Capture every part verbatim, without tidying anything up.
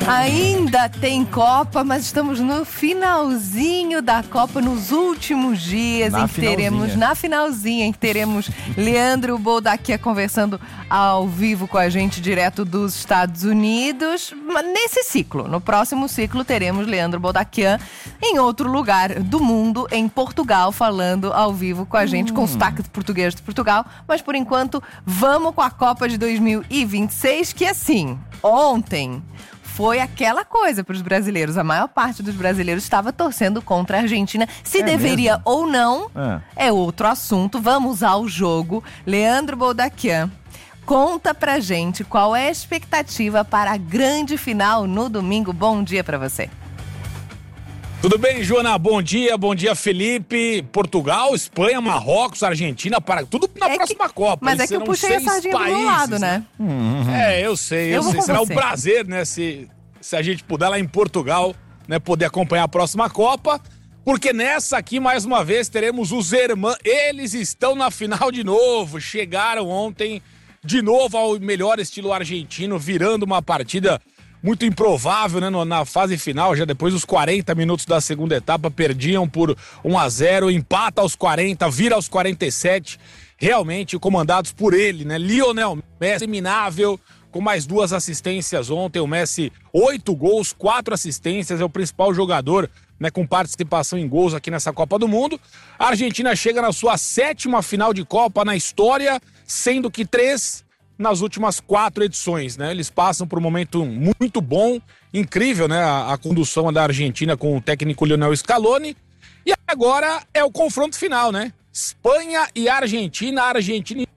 Ainda tem Copa, mas estamos no finalzinho da Copa, nos últimos dias Na em que teremos, na finalzinha, em que teremos Leandro Boldaquian conversando ao vivo com a gente direto dos Estados Unidos. Nesse ciclo, no próximo ciclo, teremos Leandro Boldaquian em outro lugar do mundo, em Portugal, falando ao vivo com a gente, hum. com sotaque de português de Portugal. Mas por enquanto, vamos com a Copa de dois mil e vinte e seis, que assim, ontem foi aquela coisa para os brasileiros. A maior parte dos brasileiros estava torcendo contra a Argentina. Se é deveria mesmo? ou não, é. é outro assunto. Vamos ao jogo. Leandro Boldaquian, conta pra gente qual é a expectativa para a grande final no domingo. Bom dia para você. Tudo bem, Joana? Bom dia, bom dia, Felipe. Portugal, Espanha, Marrocos, Argentina, para tudo na é próxima que, Copa. Mas Eles é que eu puxei a sardinha do meu lado, né? Uhum. É, eu sei, eu, eu sei. Será você. um prazer, né, se, se a gente puder lá em Portugal, né, poder acompanhar a próxima Copa. Porque nessa aqui, mais uma vez, teremos os irmãos. Eles estão na final de novo. Chegaram ontem de novo ao melhor estilo argentino, virando uma partida muito improvável, né, na fase final. Já depois dos quarenta minutos da segunda etapa, perdiam por um a zero, empata aos quarenta, vira aos quarenta e sete, realmente comandados por ele, né, Lionel Messi, eliminável, com mais duas assistências ontem. O Messi, oito gols, quatro assistências, é o principal jogador, né, com participação em gols aqui nessa Copa do Mundo. A Argentina chega na sua sétima final de Copa na história, sendo que três nas últimas quatro edições, né? Eles passam por um momento muito bom, incrível, né? A, a condução da Argentina com o técnico Lionel Scaloni. E agora é o confronto final, né? Espanha e Argentina. A Argentina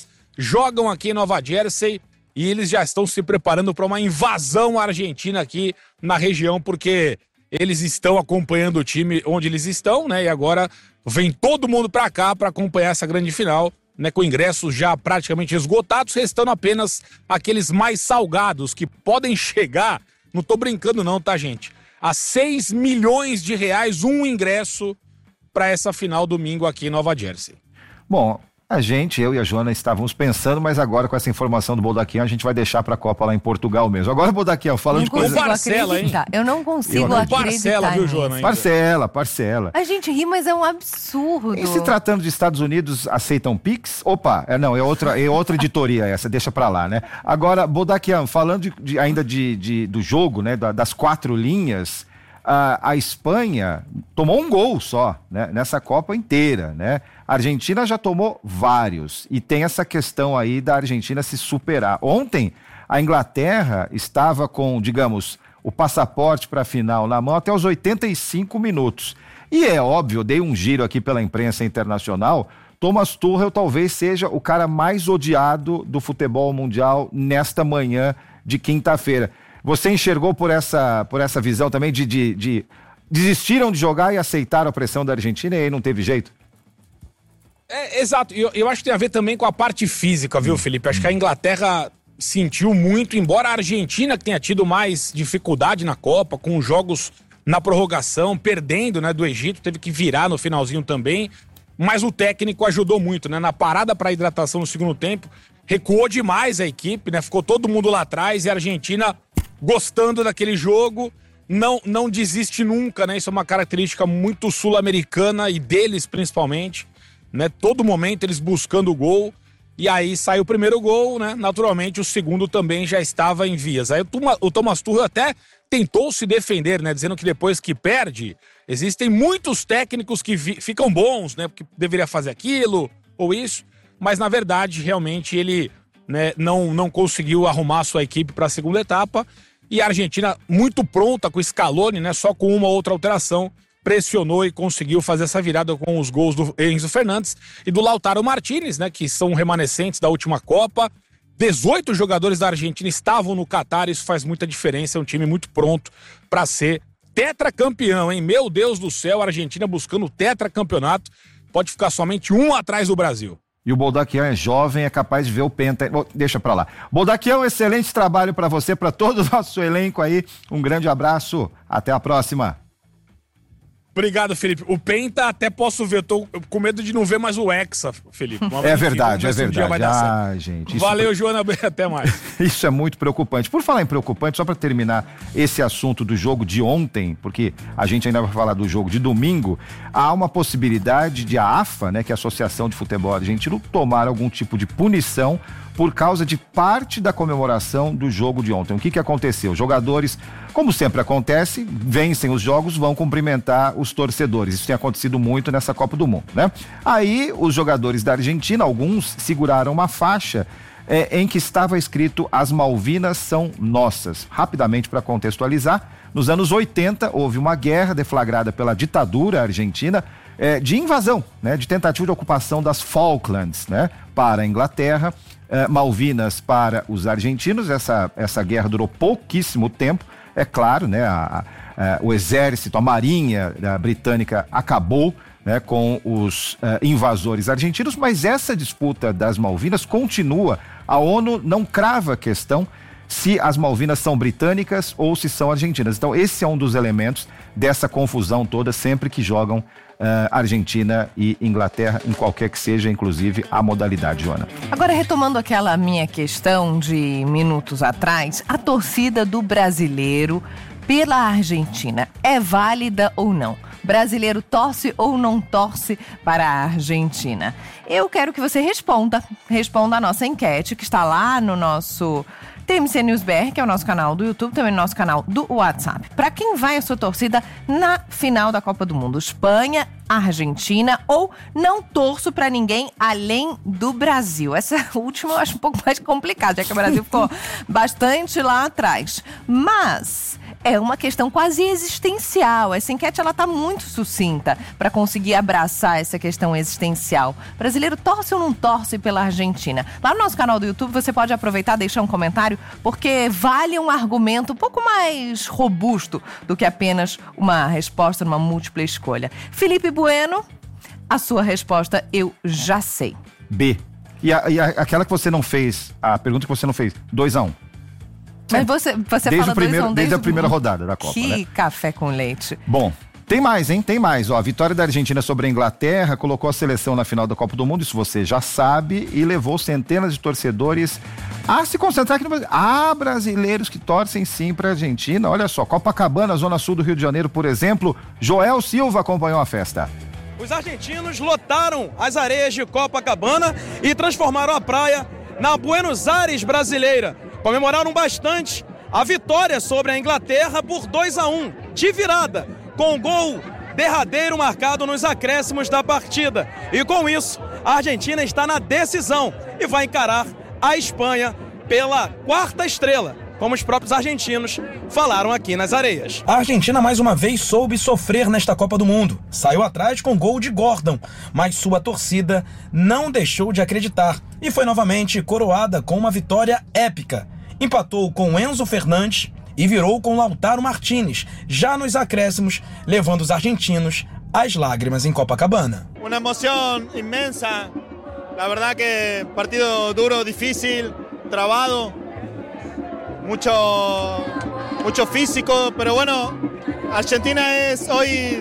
jogam aqui em Nova Jersey e eles já estão se preparando para uma invasão argentina aqui na região, porque eles estão acompanhando o time onde eles estão, né? E agora vem todo mundo para cá para acompanhar essa grande final, né, com ingressos já praticamente esgotados, restando apenas aqueles mais salgados que podem chegar, não tô brincando não, tá, gente, a seis milhões de reais um ingresso para essa final domingo aqui em Nova Jersey. Bom, a gente, eu e a Joana estávamos pensando, mas agora com essa informação do Boldaquian a gente vai deixar para a Copa lá em Portugal mesmo. Agora, Boldaquian, falando de coisa... Parcela, hein? Eu não consigo eu não... acreditar. Parcela, viu, Joana? Ainda. Parcela, parcela. A gente ri, mas é um absurdo. E se tratando de Estados Unidos, aceitam Pix? Opa, é, não, é outra, é outra editoria essa, deixa pra lá, né? Agora, Boldaquian, falando de, de, ainda de, de, do jogo, né, das quatro linhas, a, a Espanha tomou um gol só, né, nessa Copa inteira, né? A Argentina já tomou vários e tem essa questão aí da Argentina se superar. Ontem, a Inglaterra estava com, digamos, o passaporte para a final na mão até os oitenta e cinco minutos. E é óbvio, eu dei um giro aqui pela imprensa internacional, Thomas Tuchel talvez seja o cara mais odiado do futebol mundial nesta manhã de quinta-feira. Você enxergou por essa, por essa visão também de, de, de... desistiram de jogar e aceitaram a pressão da Argentina e aí não teve jeito? É, exato, eu, eu acho que tem a ver também com a parte física, viu, Felipe? Acho que a Inglaterra sentiu muito, embora a Argentina que tenha tido mais dificuldade na Copa, com jogos na prorrogação, perdendo, né, do Egito, teve que virar no finalzinho também, mas o técnico ajudou muito, né? Na parada para hidratação no segundo tempo, recuou demais a equipe, né? Ficou todo mundo lá atrás e a Argentina gostando daquele jogo, não, não desiste nunca, né? Isso é uma característica muito sul-americana e deles principalmente, né? Todo momento eles buscando o gol, e aí sai o primeiro gol, né? Naturalmente o segundo também já estava em vias. Aí o, Tuma, o Thomas Tuchel até tentou se defender, né? Dizendo que depois que perde, existem muitos técnicos que vi, ficam bons, né? Porque deveria fazer aquilo ou isso, mas na verdade realmente ele, né, não, não conseguiu arrumar a sua equipe para a segunda etapa, e a Argentina muito pronta com o Scaloni, né? Só com uma outra alteração, pressionou e conseguiu fazer essa virada com os gols do Enzo Fernandes e do Lautaro Martínez, né, que são remanescentes da última Copa. dezoito jogadores da Argentina estavam no Catar, isso faz muita diferença, é um time muito pronto para ser tetracampeão, hein? Meu Deus do céu, a Argentina buscando o tetracampeonato, pode ficar somente um atrás do Brasil. E o Boldaquian é jovem, é capaz de ver o penta. Oh, deixa pra lá. Boldaquian, um excelente trabalho para você, para todo o nosso elenco aí. Um grande abraço, até a próxima. Obrigado, Felipe. O Penta até posso ver, tô com medo de não ver mais o Hexa, Felipe. Uma é verdade, é verdade. Um vai dar ah, gente, isso Valeu, Joana, até mais. Isso é muito preocupante. Por falar em preocupante, só para terminar esse assunto do jogo de ontem, porque a gente ainda vai falar do jogo de domingo, há uma possibilidade de a AFA, né, que é a Associação de Futebol Argentino, tomar algum tipo de punição por causa de parte da comemoração do jogo de ontem. O que que aconteceu? Os jogadores, como sempre acontece, vencem os jogos, vão cumprimentar os torcedores. Isso tem acontecido muito nessa Copa do Mundo, né? Aí, os jogadores da Argentina, alguns seguraram uma faixa é, em que estava escrito: as Malvinas são nossas. Rapidamente, para contextualizar, nos anos oitenta, houve uma guerra deflagrada pela ditadura argentina é, de invasão, né? De tentativa de ocupação das Falklands, né? Para a Inglaterra. Uh, Malvinas para os argentinos. Essa, essa guerra durou pouquíssimo tempo, é claro, né? A, a, o exército, a marinha a britânica acabou, né, com os uh, invasores argentinos, mas essa disputa das Malvinas continua. A ONU não crava a questão se as Malvinas são britânicas ou se são argentinas. Então esse é um dos elementos dessa confusão toda sempre que jogam Uh, Argentina e Inglaterra, em qualquer que seja, inclusive, a modalidade, Joana. Agora, retomando aquela minha questão de minutos atrás, a torcida do brasileiro pela Argentina é válida ou não? Brasileiro torce ou não torce para a Argentina? Eu quero que você responda, responda a nossa enquete que está lá no nosso T M C News B R, que é o nosso canal do YouTube, também no nosso canal do WhatsApp. Para quem vai a sua torcida na final da Copa do Mundo? Espanha, Argentina ou não torço para ninguém além do Brasil? Essa última eu acho um pouco mais complicada, já que o Brasil ficou bastante lá atrás. Mas é uma questão quase existencial. Essa enquete ela tá muito sucinta para conseguir abraçar essa questão existencial. O brasileiro torce ou não torce pela Argentina? Lá no nosso canal do YouTube você pode aproveitar e deixar um comentário, porque vale um argumento um pouco mais robusto do que apenas uma resposta numa múltipla escolha. Felipe Bueno, a sua resposta eu já sei. B. E, a, e a, aquela que você não fez, a pergunta que você não fez, dois a um. Mas você, você desde fala o primeiro, dois, um, desde desde a primeira rodada da Copa, que né? café com leite. Bom, tem mais, hein? Tem mais. Ó, a vitória da Argentina sobre a Inglaterra colocou a seleção na final da Copa do Mundo, isso você já sabe, e levou centenas de torcedores a se concentrar aqui no Brasil. Há brasileiros que torcem sim para a Argentina. Olha só, Copacabana, zona sul do Rio de Janeiro, por exemplo, Joel Silva acompanhou a festa. Os argentinos lotaram as areias de Copacabana e transformaram a praia na Buenos Aires brasileira. Comemoraram bastante a vitória sobre a Inglaterra por dois a um, de virada, com o gol derradeiro marcado nos acréscimos da partida. E com isso, a Argentina está na decisão e vai encarar a Espanha pela quarta estrela, como os próprios argentinos falaram aqui nas areias. A Argentina mais uma vez soube sofrer nesta Copa do Mundo. Saiu atrás com gol de Gordon, mas sua torcida não deixou de acreditar e foi novamente coroada com uma vitória épica. Empatou com Enzo Fernandes e virou com Lautaro Martínez, já nos acréscimos, levando os argentinos às lágrimas em Copacabana. Uma emoção imensa. La verdad que partido duro, difícil, trabado. Mucho, mucho físico, pero bueno, Argentina es hoy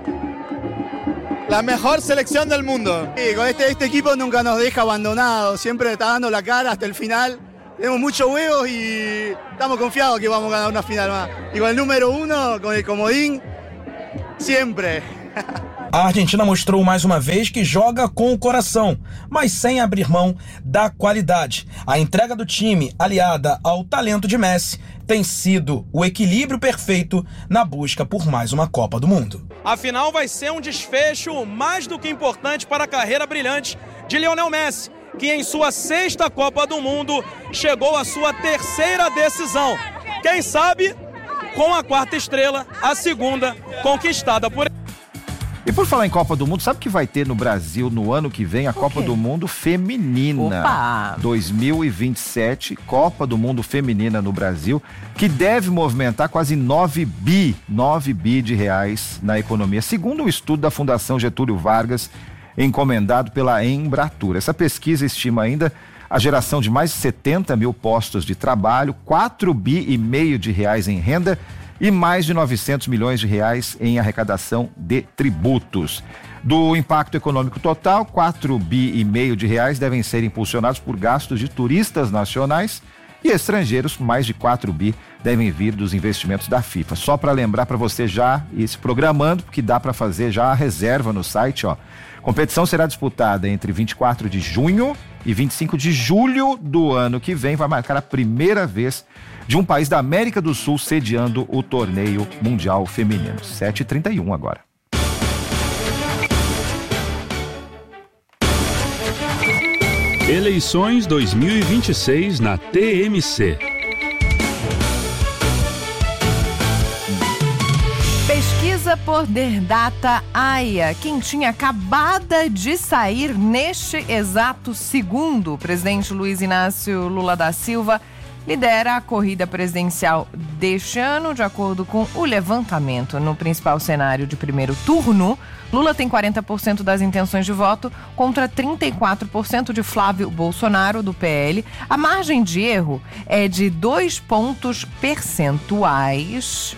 la mejor selección del mundo. Sí, con este, este equipo nunca nos deja abandonados, siempre está dando la cara hasta el final. Tenemos muchos huevos y estamos confiados que vamos a ganar una final más. Y con el número uno, con el comodín, siempre. A Argentina mostrou mais uma vez que joga com o coração, mas sem abrir mão da qualidade. A entrega do time, aliada ao talento de Messi, tem sido o equilíbrio perfeito na busca por mais uma Copa do Mundo. A final vai ser um desfecho mais do que importante para a carreira brilhante de Lionel Messi, que em sua sexta Copa do Mundo chegou à sua terceira decisão. Quem sabe, com a quarta estrela, a segunda conquistada por ele. E por falar em Copa do Mundo, sabe o que vai ter no Brasil no ano que vem? A Copa do Mundo Feminina. Opa! dois mil e vinte e sete, Copa do Mundo Feminina no Brasil, que deve movimentar quase nove bi, nove bi de reais na economia, segundo um estudo da Fundação Getúlio Vargas, encomendado pela Embratur. Essa pesquisa estima ainda a geração de mais de setenta mil postos de trabalho, quatro bi e meio de reais em renda e mais de novecentos milhões de reais em arrecadação de tributos. Do impacto econômico total, quatro bi e meio de reais devem ser impulsionados por gastos de turistas nacionais e estrangeiros, mais de quatro bi devem vir dos investimentos da FIFA. Só para lembrar para você já ir se programando, porque dá para fazer já a reserva no site, ó. Competição será disputada entre vinte e quatro de junho e vinte e cinco de julho do ano que vem. Vai marcar a primeira vez de um país da América do Sul sediando o torneio mundial feminino. sete e trinta e um agora. Eleições dois mil e vinte e seis na T M C. Pesquisa Poder Data AIA, quentinha, acabada de sair neste exato segundo. O presidente Luiz Inácio Lula da Silva lidera a corrida presidencial deste ano, de acordo com o levantamento. No principal cenário de primeiro turno, Lula tem quarenta por cento das intenções de voto contra trinta e quatro por cento de Flávio Bolsonaro, do P L. A margem de erro é de dois pontos percentuais.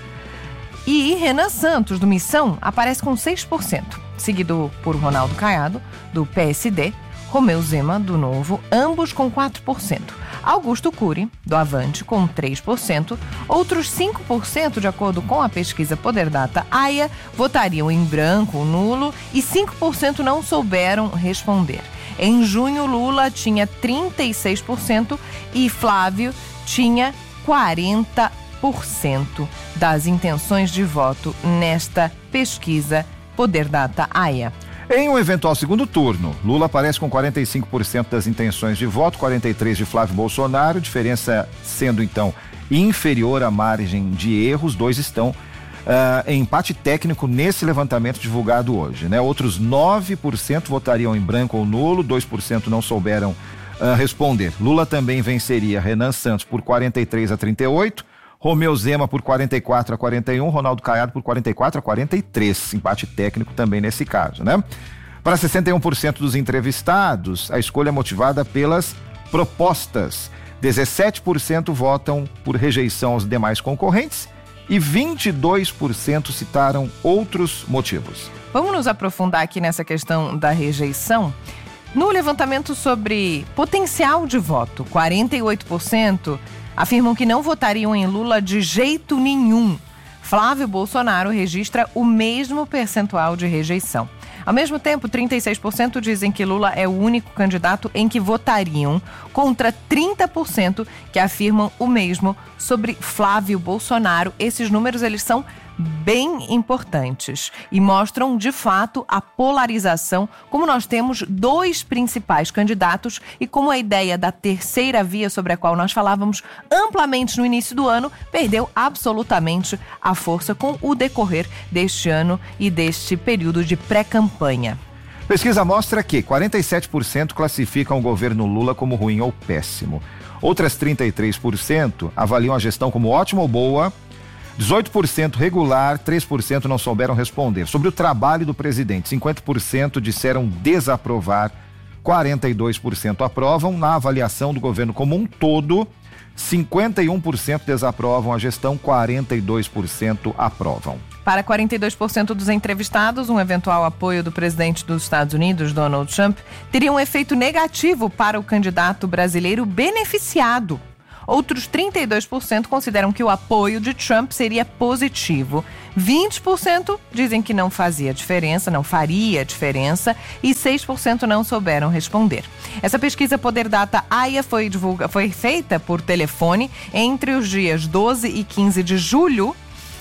E Renan Santos, do Missão, aparece com seis por cento, seguido por Ronaldo Caiado, do P S D, Romeu Zema, do Novo, ambos com quatro por cento. Augusto Cury, do Avante, com três por cento. Outros cinco por cento, de acordo com a pesquisa Poder Data AIA, votariam em branco ou nulo e cinco por cento não souberam responder. Em junho, Lula tinha trinta e seis por cento e Flávio tinha quarenta por cento das intenções de voto nesta pesquisa Poder Data AIA. Em um eventual segundo turno, Lula aparece com quarenta e cinco por cento das intenções de voto, quarenta e três por cento de Flávio Bolsonaro, diferença sendo então inferior à margem de erro. Os dois estão uh, em empate técnico nesse levantamento divulgado hoje, né? Outros nove por cento votariam em branco ou nulo, dois por cento não souberam uh, responder. Lula também venceria Renan Santos por quarenta e três a trinta e oito, Romeu Zema por quarenta e quatro a quarenta e um, Ronaldo Caiado por quarenta e quatro a quarenta e três. Empate técnico também nesse caso, né? Para sessenta e um por cento dos entrevistados, a escolha é motivada pelas propostas. dezessete por cento votam por rejeição aos demais concorrentes e vinte e dois por cento citaram outros motivos. Vamos nos aprofundar aqui nessa questão da rejeição? No levantamento sobre potencial de voto, quarenta e oito por cento afirmam que não votariam em Lula de jeito nenhum. Flávio Bolsonaro registra o mesmo percentual de rejeição. Ao mesmo tempo, trinta e seis por cento dizem que Lula é o único candidato em que votariam, contra trinta por cento que afirmam o mesmo sobre Flávio Bolsonaro. Esses números, eles são bem importantes e mostram, de fato, a polarização, como nós temos dois principais candidatos e como a ideia da terceira via, sobre a qual nós falávamos amplamente no início do ano, perdeu absolutamente a força com o decorrer deste ano e deste período de pré-campanha. Pesquisa mostra que quarenta e sete por cento classificam o governo Lula como ruim ou péssimo. Outras trinta e três por cento avaliam a gestão como ótima ou boa, dezoito por cento regular, três por cento não souberam responder. Sobre o trabalho do presidente, cinquenta por cento disseram desaprovar, quarenta e dois por cento aprovam. Na avaliação do governo como um todo, cinquenta e um por cento desaprovam a gestão, quarenta e dois por cento aprovam. Para quarenta e dois por cento dos entrevistados, um eventual apoio do presidente dos Estados Unidos, Donald Trump, teria um efeito negativo para o candidato brasileiro beneficiado. Outros trinta e dois por cento consideram que o apoio de Trump seria positivo. vinte por cento dizem que não fazia diferença, não faria diferença, e seis por cento não souberam responder. Essa pesquisa Poder Data AIA foi, divulga, foi feita por telefone entre os dias doze e quinze de julho,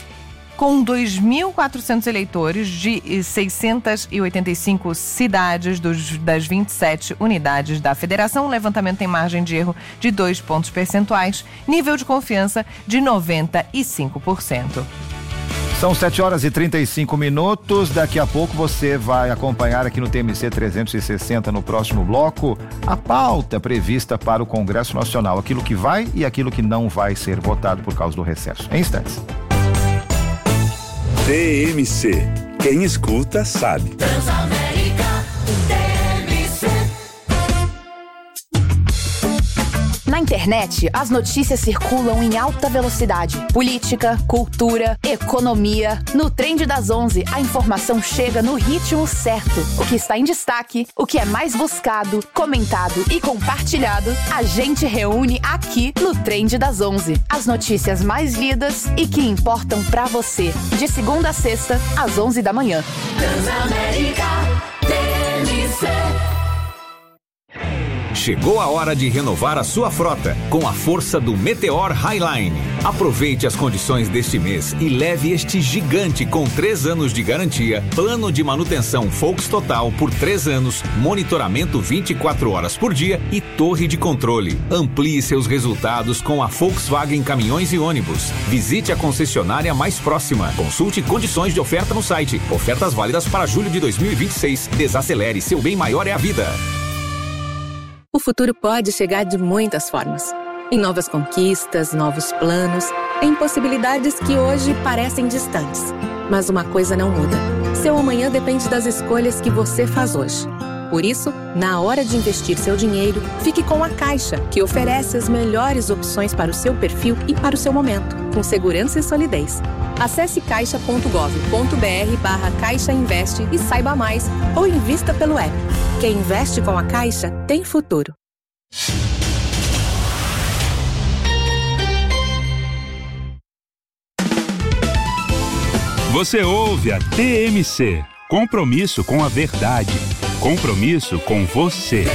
com dois mil e quatrocentos eleitores de seiscentas e oitenta e cinco cidades dos, das vinte e sete unidades da federação. O levantamento tem margem de erro de dois pontos percentuais, nível de confiança de noventa e cinco por cento. São sete horas e trinta e cinco minutos. Daqui a pouco você vai acompanhar aqui no T M C trezentos e sessenta, no próximo bloco, a pauta prevista para o Congresso Nacional, aquilo que vai e aquilo que não vai ser votado por causa do recesso. Em instantes. T M C. Quem escuta sabe. Transamérica T M C. Na internet, as notícias circulam em alta velocidade. Política, cultura, economia. No Trend das onze, a informação chega no ritmo certo. O que está em destaque, o que é mais buscado, comentado e compartilhado, a gente reúne aqui no Trend das onze. As notícias mais lidas e que importam pra você. De segunda a sexta, às onze da manhã. Transamérica T M C. Chegou a hora de renovar a sua frota com a força do Meteor Highline. Aproveite as condições deste mês e leve este gigante com três anos de garantia, plano de manutenção Volks Total por três anos, monitoramento vinte e quatro horas por dia e torre de controle. Amplie seus resultados com a Volkswagen Caminhões e Ônibus. Visite a concessionária mais próxima. Consulte condições de oferta no site. Ofertas válidas para julho de dois mil e vinte e seis. Desacelere, seu bem maior é a vida. O futuro pode chegar de muitas formas. Em novas conquistas, novos planos, em possibilidades que hoje parecem distantes. Mas uma coisa não muda. Seu amanhã depende das escolhas que você faz hoje. Por isso, na hora de investir seu dinheiro, fique com a Caixa, que oferece as melhores opções para o seu perfil e para o seu momento, com segurança e solidez. Acesse caixa ponto gov ponto br barra Caixa Investe e saiba mais, ou invista pelo app. Quem investe com a Caixa tem futuro. Você ouve a T M C. Compromisso com a verdade. Compromisso com você.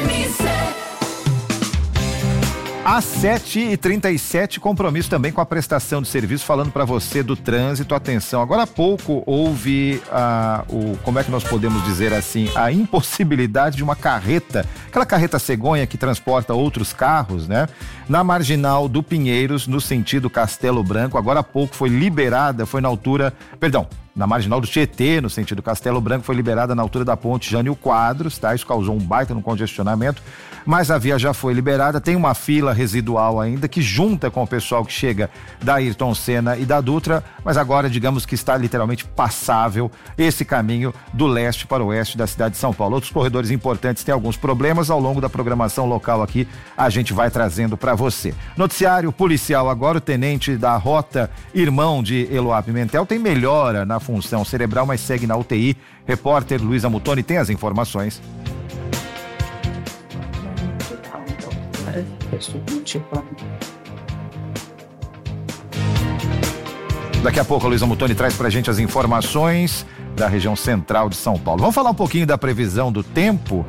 Às sete e trinta e sete, compromisso também com a prestação de serviço, falando para você do trânsito. Atenção, agora há pouco houve a, o, como é que nós podemos dizer assim, a impossibilidade de uma carreta, aquela carreta cegonha que transporta outros carros, né? Na marginal do Pinheiros, no sentido Castelo Branco. Agora há pouco foi liberada, foi na altura, perdão, na marginal do Tietê, no sentido Castelo Branco, foi liberada na altura da ponte Jânio Quadros, tá? Isso causou um baita no congestionamento, mas a via já foi liberada. Tem uma fila residual ainda que junta com o pessoal que chega da Ayrton Senna e da Dutra, mas agora digamos que está literalmente passável esse caminho do leste para o oeste da cidade de São Paulo. Outros corredores importantes têm alguns problemas. Ao longo da programação local aqui, a gente vai trazendo para você. Noticiário policial agora, o tenente da Rota, irmão de Eloá Pimentel, tem melhora na função cerebral, mas segue na U T I. Repórter Luísa Mutoni tem as informações. Daqui a pouco a Luísa Mutoni traz pra gente as informações da região central de São Paulo. Vamos falar um pouquinho da previsão do tempo.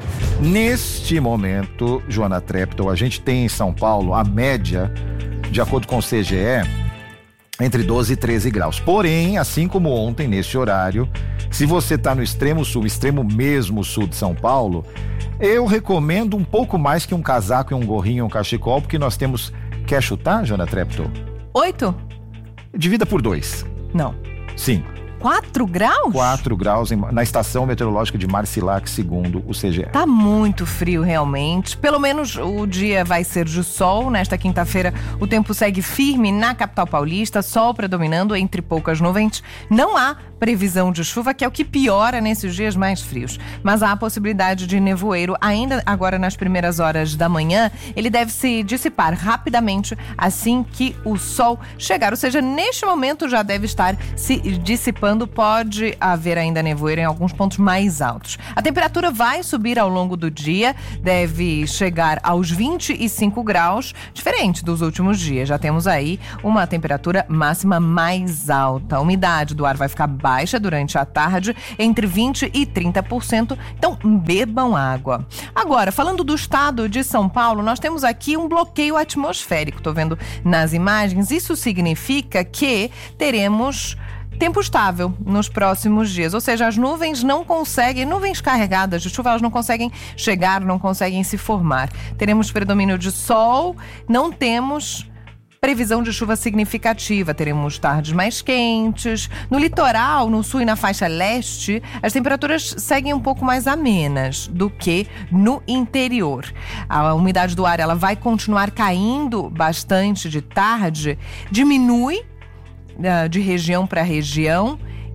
Neste momento, Joana Treptow, a gente tem em São Paulo a média, de acordo com o C G E, entre doze e treze graus. Porém, assim como ontem, neste horário, se você está no extremo sul, extremo mesmo sul de São Paulo, eu recomendo um pouco mais que um casaco e um gorrinho, um cachecol, porque nós temos... Quer chutar, Joana Treptow? Oito? Divida por dois. Não. Sim. Quatro graus? Quatro graus em, na estação meteorológica de Marcilac, segundo o C G E. Tá muito frio realmente. Pelo menos o dia vai ser de sol. Nesta quinta-feira o tempo segue firme na capital paulista, sol predominando entre poucas nuvens. Não há previsão de chuva, que é o que piora nesses dias mais frios. Mas há a possibilidade de nevoeiro ainda agora nas primeiras horas da manhã. Ele deve se dissipar rapidamente assim que o sol chegar. Ou seja, neste momento já deve estar se dissipando. Pode haver ainda nevoeiro em alguns pontos mais altos. A temperatura vai subir ao longo do dia, deve chegar aos vinte e cinco graus, diferente dos últimos dias. Já temos aí uma temperatura máxima mais alta. A umidade do ar vai ficar baixa durante a tarde, entre vinte e trinta por cento. Então, bebam água. Agora, falando do estado de São Paulo, nós temos aqui um bloqueio atmosférico. Estou vendo nas imagens. Isso significa que teremos tempo estável nos próximos dias, ou seja, as nuvens não conseguem, nuvens carregadas de chuva, elas não conseguem chegar, não conseguem se formar. Teremos predomínio de sol, não temos previsão de chuva significativa, teremos tardes mais quentes. No litoral, no sul e na faixa leste, as temperaturas seguem um pouco mais amenas do que no interior. A umidade do ar ela vai continuar caindo bastante de tarde, diminui de região para região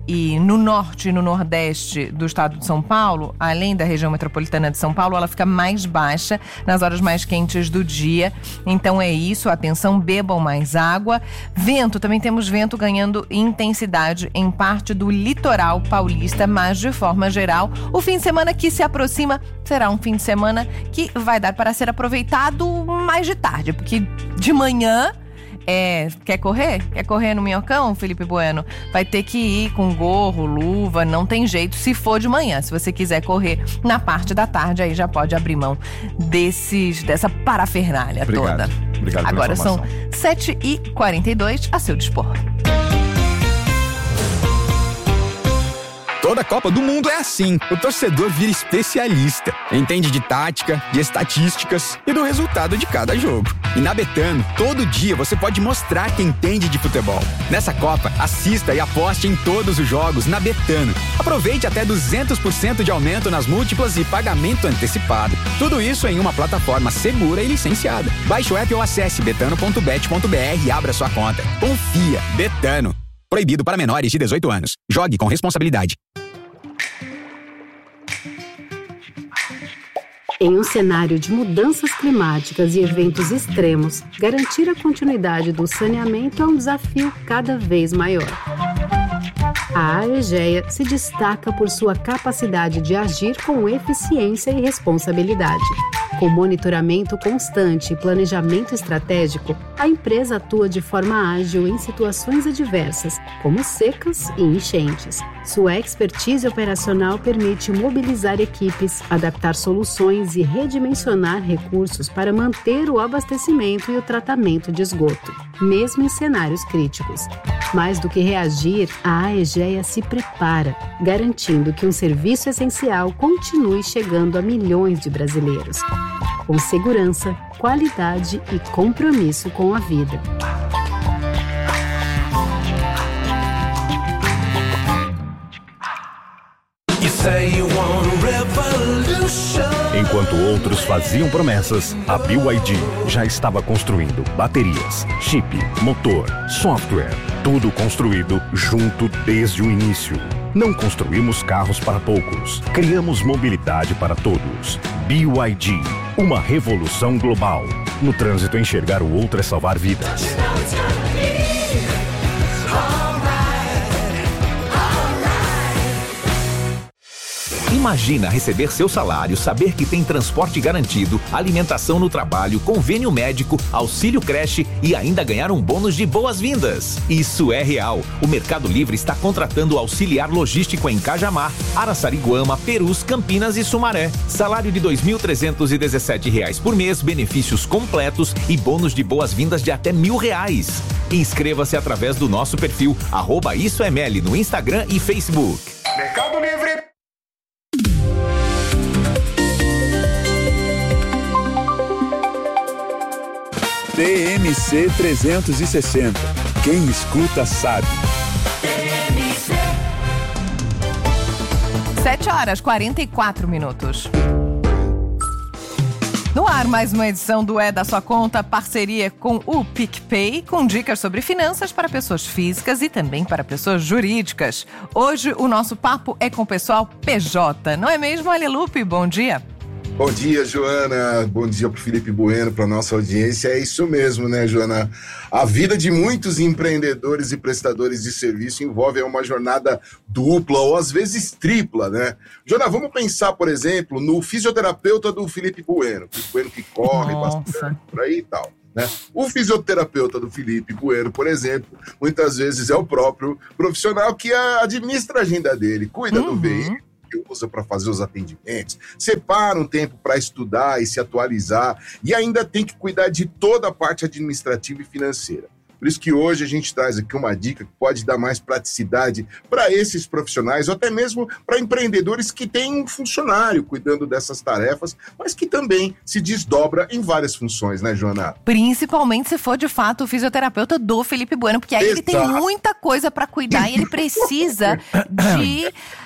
e no norte e no nordeste do estado de São Paulo, além da região metropolitana de São Paulo, ela fica mais baixa nas horas mais quentes do dia. Então é isso, atenção, bebam mais água. Vento, também temos vento ganhando intensidade em parte do litoral paulista, mas de forma geral, o fim de semana que se aproxima será um fim de semana que vai dar para ser aproveitado mais de tarde, porque de manhã... É, quer correr? Quer correr no Minhocão, Felipe Bueno? Vai ter que ir com gorro, luva, não tem jeito se for de manhã. Se você quiser correr na parte da tarde, aí já pode abrir mão desses, dessa parafernália Obrigado. toda. Obrigado pela Agora são informação. sete e quarenta e dois, a seu dispor. Toda Copa do Mundo é assim. O torcedor vira especialista. Entende de tática, de estatísticas e do resultado de cada jogo. E na Betano, todo dia você pode mostrar que entende de futebol. Nessa Copa, assista e aposte em todos os jogos na Betano. Aproveite até duzentos por cento de aumento nas múltiplas e pagamento antecipado. Tudo isso em uma plataforma segura e licenciada. Baixe o app ou acesse betano ponto bet ponto b r e abra sua conta. Confia. Betano. Proibido para menores de dezoito anos. Jogue com responsabilidade. Em um cenário de mudanças climáticas e eventos extremos, garantir a continuidade do saneamento é um desafio cada vez maior. A Aegea se destaca por sua capacidade de agir com eficiência e responsabilidade. Com monitoramento constante e planejamento estratégico, a empresa atua de forma ágil em situações adversas, como secas e enchentes. Sua expertise operacional permite mobilizar equipes, adaptar soluções e redimensionar recursos para manter o abastecimento e o tratamento de esgoto, mesmo em cenários críticos. Mais do que reagir, a Aegea se prepara, garantindo que um serviço essencial continue chegando a milhões de brasileiros. Com segurança, qualidade e compromisso com a vida. Enquanto outros faziam promessas, a B Y D já estava construindo baterias, chip, motor, software, tudo construído junto desde o início. Não construímos carros para poucos, criamos mobilidade para todos. B Y D, uma revolução global. No trânsito, enxergar o outro é salvar vidas. Imagina receber seu salário, saber que tem transporte garantido, alimentação no trabalho, convênio médico, auxílio creche e ainda ganhar um bônus de boas-vindas. Isso é real. O Mercado Livre está contratando auxiliar logístico em Cajamar, Araçariguama, Perus, Campinas e Sumaré. Salário de dois mil trezentos e dezessete reais por mês, benefícios completos e bônus de boas-vindas de até mil reais. Inscreva-se através do nosso perfil arroba Isso é Meli no Instagram e Facebook. Mercado Livre. T M C trezentos e sessenta. Quem escuta sabe. sete horas, quarenta e quatro minutos. No ar, mais uma edição do É da Sua Conta, parceria com o PicPay, com dicas sobre finanças para pessoas físicas e também para pessoas jurídicas. Hoje, o nosso papo é com o pessoal P J, não é mesmo, Alelupe? Bom dia. Bom dia, Joana. Bom dia para o Felipe Bueno, para nossa audiência. É isso mesmo, né, Joana? A vida de muitos empreendedores e prestadores de serviço envolve uma jornada dupla ou às vezes tripla, né? Joana, vamos pensar, por exemplo, no fisioterapeuta do Felipe Bueno. Felipe Bueno que corre Nossa. bastante por aí e tal. Né? O fisioterapeuta do Felipe Bueno, por exemplo, muitas vezes é o próprio profissional que administra a agenda dele, cuida Uhum. do veículo, que usa para fazer os atendimentos, separa um tempo para estudar e se atualizar e ainda tem que cuidar de toda a parte administrativa e financeira. Por isso que hoje a gente traz aqui uma dica que pode dar mais praticidade para esses profissionais ou até mesmo para empreendedores que têm um funcionário cuidando dessas tarefas, mas que também se desdobra em várias funções, né, Joana? Principalmente se for de fato o fisioterapeuta do Felipe Bueno, porque aí ele tem Exato. muita coisa para cuidar e ele precisa de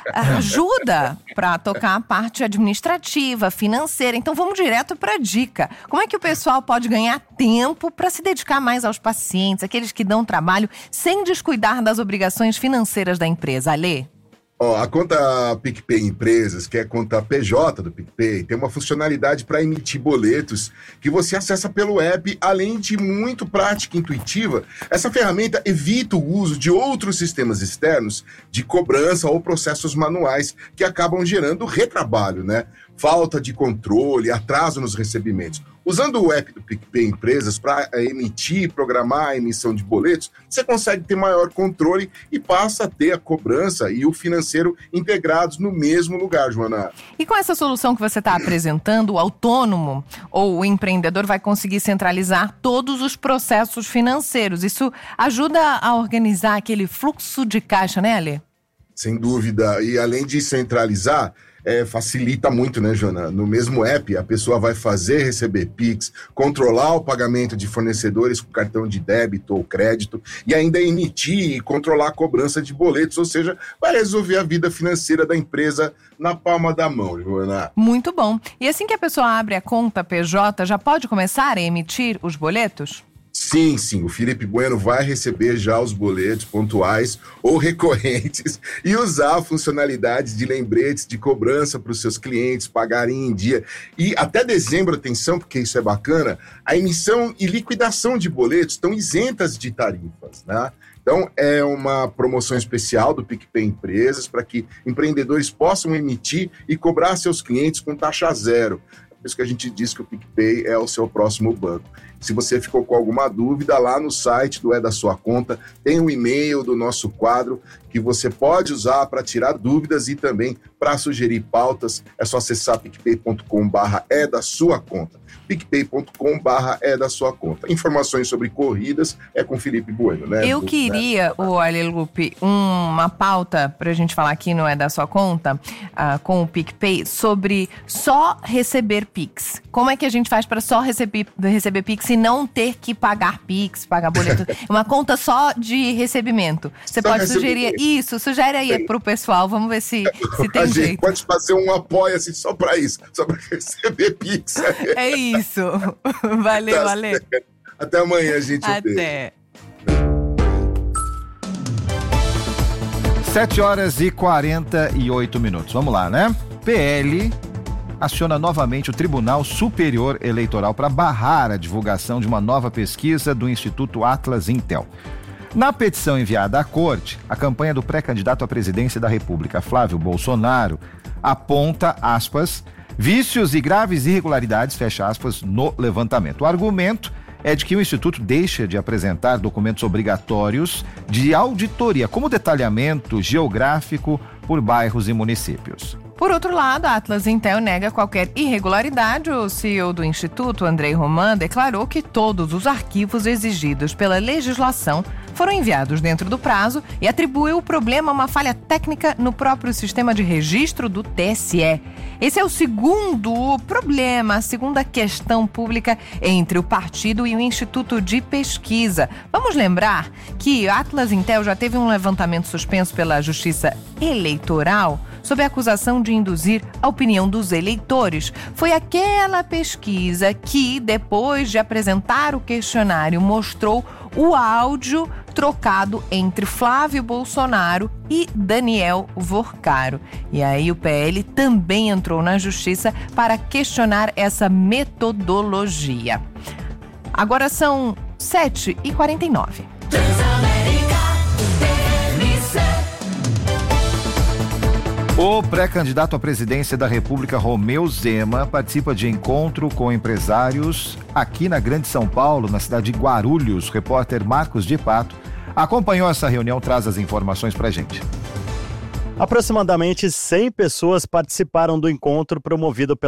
ajuda para tocar a parte administrativa, financeira. Então vamos direto para a dica. Como é que o pessoal pode ganhar tempo para se dedicar mais aos pacientes, aqueles que dão trabalho, sem descuidar das obrigações financeiras da empresa? Alê? Ó, a conta PicPay Empresas, que é a conta P J do PicPay, tem uma funcionalidade para emitir boletos que você acessa pelo app, além de muito prática e intuitiva. Essa ferramenta evita o uso de outros sistemas externos de cobrança ou processos manuais que acabam gerando retrabalho, né? Falta de controle, atraso nos recebimentos. Usando o app do PicPay Empresas para emitir e programar a emissão de boletos, você consegue ter maior controle e passa a ter a cobrança e o financeiro integrados no mesmo lugar, Joana. E com essa solução que você está apresentando, o autônomo ou o empreendedor vai conseguir centralizar todos os processos financeiros. Isso ajuda a organizar aquele fluxo de caixa, né, Alê? Sem dúvida. E além de centralizar, É, facilita muito, né, Joana? No mesmo app, a pessoa vai fazer, receber Pix, controlar o pagamento de fornecedores com cartão de débito ou crédito e ainda emitir e controlar a cobrança de boletos, ou seja, vai resolver a vida financeira da empresa na palma da mão, Joana. Muito bom. E assim que a pessoa abre a conta P J, já pode começar a emitir os boletos? Sim, sim, o Felipe Bueno vai receber já os boletos pontuais ou recorrentes e usar funcionalidades de lembretes de cobrança para os seus clientes pagarem em dia. E até dezembro, atenção, porque isso é bacana, a emissão e liquidação de boletos estão isentas de tarifas, né? Então, é uma promoção especial do PicPay Empresas para que empreendedores possam emitir e cobrar seus clientes com taxa zero. Por isso que a gente diz que o PicPay é o seu próximo banco. Se você ficou com alguma dúvida, lá no site do É da Sua Conta, tem um e-mail do nosso quadro que você pode usar para tirar dúvidas e também para sugerir pautas. É só acessar picpay ponto com barra é da sua conta. picpay ponto com barra é da sua conta. Informações sobre corridas é com Felipe Bueno, né? Eu queria, o Alê Lupe, uma pauta para a gente falar aqui no É da Sua Conta, uh, com o PicPay, sobre só receber Pix. Como é que a gente faz para só receber, receber Pix e não ter que pagar Pix, pagar boleto? Uma conta só de recebimento. Você só pode sugerir isso, sugere aí para o pessoal, vamos ver se, se tem a gente jeito. Pode fazer um apoio assim só para isso, só para receber Pix. É isso. Valeu, tá, Alê. Até amanhã, gente. Até. sete horas e quarenta e oito minutos. Vamos lá, né? P L aciona novamente o Tribunal Superior Eleitoral para barrar a divulgação de uma nova pesquisa do Instituto Atlas Intel. Na petição enviada à Corte, a campanha do pré-candidato à presidência da República, Flávio Bolsonaro, aponta, aspas, vícios e graves irregularidades, fecha aspas, no levantamento. O argumento é de que o Instituto deixa de apresentar documentos obrigatórios de auditoria, como detalhamento geográfico por bairros e municípios. Por outro lado, a Atlas Intel nega qualquer irregularidade. O C E O do Instituto, Andrei Roman, declarou que todos os arquivos exigidos pela legislação foram enviados dentro do prazo e atribuiu o problema a uma falha técnica no próprio sistema de registro do T S E. Esse é o segundo problema, a segunda questão pública entre o partido e o Instituto de Pesquisa. Vamos lembrar que a Atlas Intel já teve um levantamento suspenso pela Justiça Eleitoral sob a acusação de induzir a opinião dos eleitores. Foi aquela pesquisa que, depois de apresentar o questionário, mostrou o áudio trocado entre Flávio Bolsonaro e Daniel Vorcaro. E aí o P L também entrou na justiça para questionar essa metodologia. Agora são sete e quarenta e nove. O pré-candidato à presidência da República, Romeu Zema, participa de encontro com empresários aqui na Grande São Paulo, na cidade de Guarulhos. O repórter Marcos de Pato acompanhou essa reunião, traz as informações pra gente. Aproximadamente cem pessoas participaram do encontro promovido pela